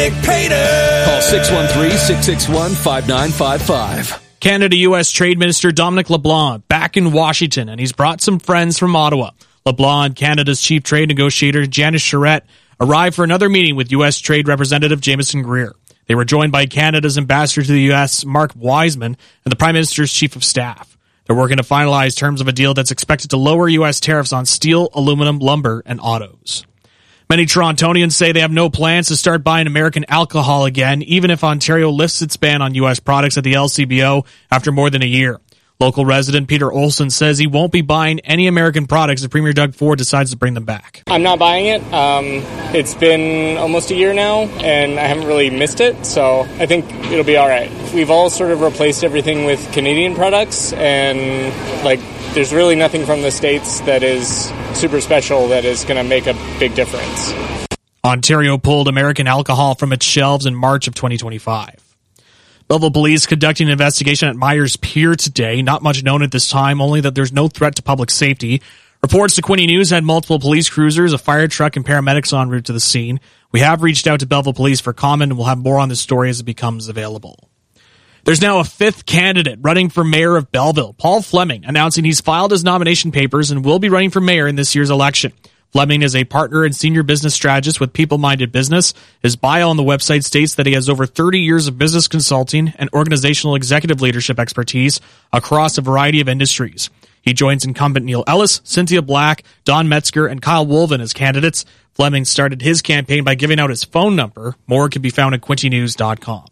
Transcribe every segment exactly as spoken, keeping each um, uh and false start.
Call six one three, six six one, five nine five five. Canada-U S Trade Minister Dominic LeBlanc back in Washington, and he's brought some friends from Ottawa. LeBlanc and Canada's chief trade negotiator Janice Charette arrived for another meeting with U S Trade Representative Jameson Greer. They were joined by Canada's ambassador to the U S, Mark Wiseman, and the Prime Minister's chief of staff. They're working to finalize terms of a deal that's expected to lower U S tariffs on steel, aluminum, lumber, and autos. Many Torontonians say they have no plans to start buying American alcohol again, even if Ontario lifts its ban on U S products at the L C B O after more than a year. Local resident Peter Olson says he won't be buying any American products if Premier Doug Ford decides to bring them back. I'm not buying it. Um, it's been almost a year now, and I haven't really missed it, so I think it'll be all right. We've all sort of replaced everything with Canadian products, and like there's really nothing from the States that is super special that is going to make a big difference. Ontario pulled American alcohol from its shelves in March of twenty twenty-five. Belleville police conducting an investigation at Myers Pier today. Not much known at this time, only that there's no threat to public safety. Reports to Quinte News had multiple police cruisers, a fire truck, and paramedics en route to the scene. We have reached out to Belleville Police for comment, and we'll have more on this story as it becomes available. There's now a fifth candidate running for mayor of Belleville, Paul Fleming, announcing he's filed his nomination papers and will be running for mayor in this year's election. Fleming is a partner and senior business strategist with People Minded Business. His bio on the website states that he has over thirty years of business consulting and organizational executive leadership expertise across a variety of industries. He joins incumbent Neil Ellis, Cynthia Black, Don Metzger, and Kyle Wolven as candidates. Fleming started his campaign by giving out his phone number. More can be found at quinte news dot com.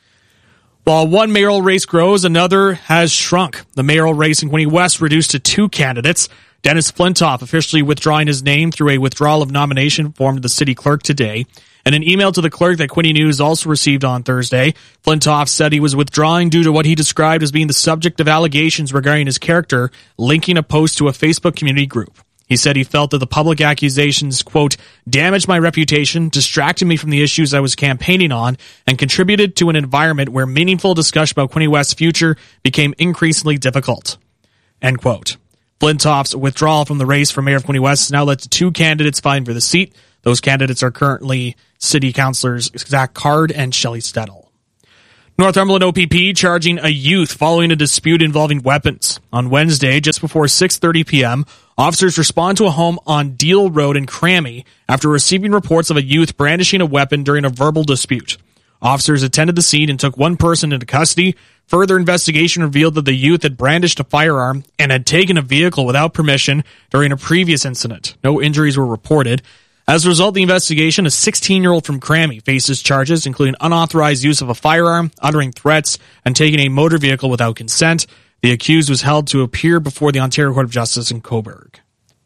While one mayoral race grows, another has shrunk. The mayoral race in Quinte West reduced to two candidates. Dennis Flintoff officially withdrawing his name through a withdrawal of nomination form to the city clerk today. In an email to the clerk that Quinte News also received on Thursday, Flintoff said he was withdrawing due to what he described as being the subject of allegations regarding his character linking a post to a Facebook community group. He said he felt that the public accusations, quote, damaged my reputation, distracted me from the issues I was campaigning on, and contributed to an environment where meaningful discussion about Quinte West's future became increasingly difficult, end quote. Flintoff's withdrawal from the race for mayor of Quinte West has now led to two candidates vying for the seat. Those candidates are currently city councilors Zach Card and Shelley Stedel. Northumberland O P P charging a youth following a dispute involving weapons. On Wednesday, just before six thirty p.m., officers respond to a home on Deal Road in Crammy after receiving reports of a youth brandishing a weapon during a verbal dispute. Officers attended the scene and took one person into custody. Further investigation revealed that the youth had brandished a firearm and had taken a vehicle without permission during a previous incident. No injuries were reported. As a result of the investigation, a sixteen-year-old from Crammy faces charges, including unauthorized use of a firearm, uttering threats, and taking a motor vehicle without consent. The accused was held to appear before the Ontario Court of Justice in Cobourg.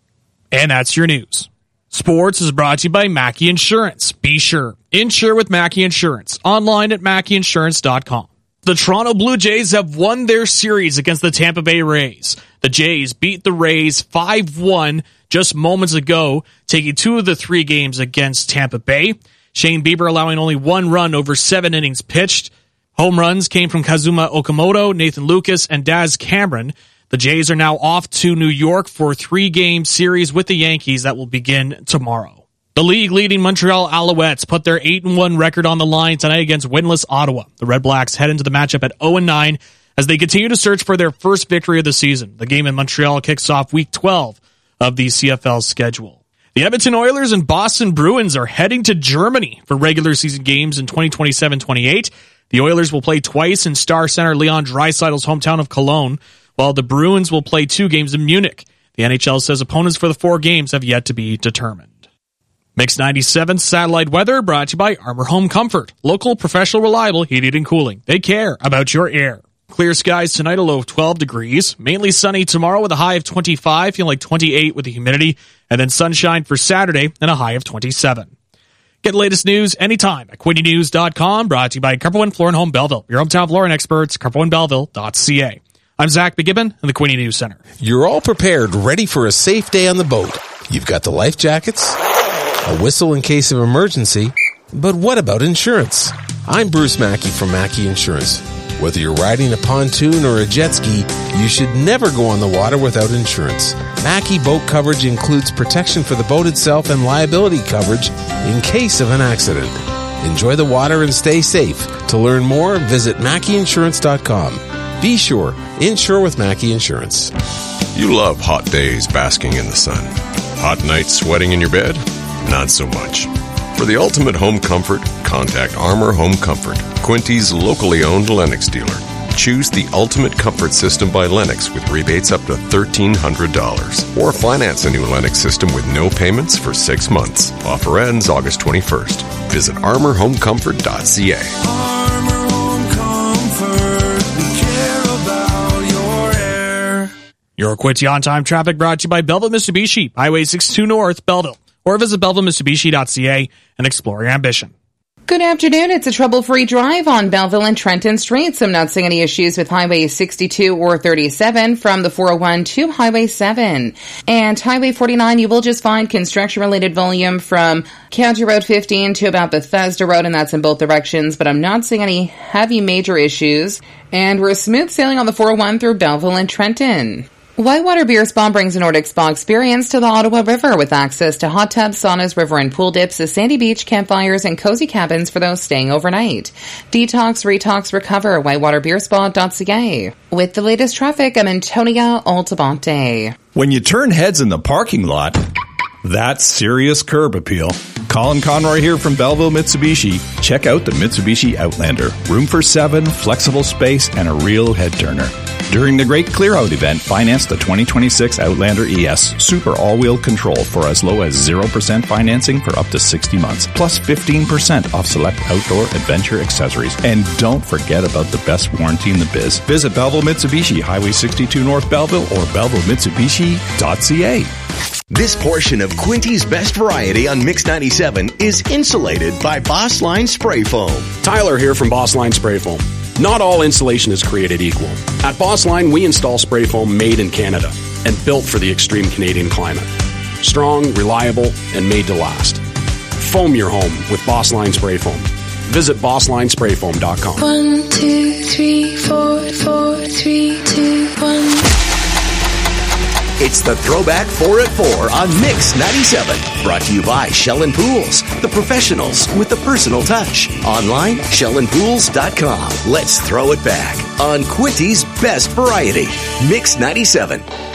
And that's your news. Sports is brought to you by Mackey Insurance. Be sure. Insure with Mackey Insurance. Online at mackey insurance dot com. The Toronto Blue Jays have won their series against the Tampa Bay Rays. The Jays beat the Rays five one just moments ago, taking two of the three games against Tampa Bay. Shane Bieber allowing only one run over seven innings pitched. Home runs came from Kazuma Okamoto, Nathan Lucas, and Daz Cameron. The Jays are now off to New York for a three-game series with the Yankees that will begin tomorrow. The league-leading Montreal Alouettes put their eight and one record on the line tonight against winless Ottawa. The Red Blacks head into the matchup at oh and nine as they continue to search for their first victory of the season. The game in Montreal kicks off week twelve of the C F L schedule. The Edmonton Oilers and Boston Bruins are heading to Germany for regular season games in twenty twenty-seven twenty-eight. The Oilers will play twice in star center Leon Draisaitl's hometown of Cologne, while the Bruins will play two games in Munich. The N H L says opponents for the four games have yet to be determined. Mix ninety-seven satellite weather brought to you by Armor Home Comfort. Local, professional, reliable heating and cooling. They care about your air. Clear skies tonight, a low of twelve degrees. Mainly sunny tomorrow with a high of twenty-five, feeling like twenty-eight with the humidity. And then sunshine for Saturday and a high of twenty-seven. Get the latest news anytime at quinte news dot com. Brought to you by Carpo Floor and Home Belleville. Your hometown flooring experts, carpo and belleville dot c a. I'm Zach McGibbon in the Quinte News Center. You're all prepared, ready for a safe day on the boat. You've got the life jackets, a whistle in case of emergency. But what about insurance? I'm Bruce Mackey from Mackey Insurance. Whether you're riding a pontoon or a jet ski, you should never go on the water without insurance. Mackey boat coverage includes protection for the boat itself and liability coverage in case of an accident. Enjoy the water and stay safe. To learn more, visit Mackey Insurance dot com. Be sure, insure with Mackey Insurance. You love hot days basking in the sun. Hot nights sweating in your bed? Not so much. For the ultimate home comfort, contact Armor Home Comfort, Quinty's locally owned Lennox dealer. Choose the ultimate comfort system by Lennox with rebates up to thirteen hundred dollars. Or finance a new Lennox system with no payments for six months. Offer ends August twenty-first. Visit armor home comfort dot c a. Armor Home Comfort, we care about your air. Your Quincy on-time traffic brought to you by Belleville Mitsubishi, Highway sixty-two North, Belleville. Or visit belleville mitsubishi dot c a and explore your ambition. Good afternoon. It's a trouble-free drive on Belleville and Trenton Streets. I'm not seeing any issues with Highway sixty-two or thirty-seven from the four oh one to Highway seven. And Highway forty-nine, you will just find construction-related volume from County Road fifteen to about Bethesda Road, and that's in both directions. But I'm not seeing any heavy major issues. And we're smooth sailing on the four oh one through Belleville and Trenton. Whitewater Beer Spa brings a Nordic spa experience to the Ottawa River with access to hot tubs, saunas, river and pool dips, a sandy beach, campfires, and cozy cabins for those staying overnight. Detox, retox, recover, whitewater beer spa dot c a. With the latest traffic, I'm Antonia Altabonte. When you turn heads in the parking lot, that's serious curb appeal. Colin Conroy here from Belleville Mitsubishi. Check out the Mitsubishi Outlander. Room for seven, flexible space, and a real head turner. During the Great Clear Out event, finance the twenty twenty-six Outlander E S Super All-Wheel Control for as low as zero percent financing for up to sixty months, plus fifteen percent off select outdoor adventure accessories. And don't forget about the best warranty in the biz. Visit Belleville Mitsubishi, Highway sixty-two North Belleville, or belleville mitsubishi dot c a. This portion of Quinty's Best Variety on Mix ninety-seven is insulated by Boss Line Spray Foam. Tyler here from Boss Line Spray Foam. Not all insulation is created equal. At Boss Line, we install spray foam made in Canada and built for the extreme Canadian climate. Strong, reliable, and made to last. Foam your home with Boss Line Spray Foam. Visit boss line spray foam dot com. One, two, three, four, four, three, two, one. It's the Throwback four at four on Mix ninety-seven. Brought to you by Shell and Pools, the professionals with the personal touch. Online, shell and pools dot com. Let's throw it back on Quinty's Best Variety. Mix ninety-seven.